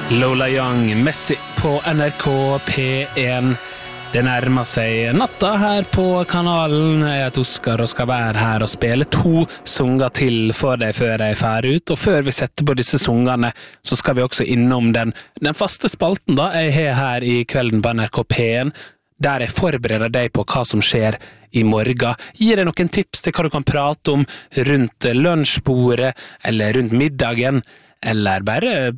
Lola Young, Messi på NRK P1. Det nærmer seg natta her på kanalen. Jeg heter Oskar og skal være her og spille 2 sanger til for deg før jeg fer ut. Og før vi setter på disse sangene, så skal vi også innom den faste spalten da jeg har her i kvelden på NRK P1, der jeg forbereder deg på hva som skjer i morgen. Gir deg noen tips til hva du kan prate om rundt lunsjbordet, eller rundt middagen, eller bare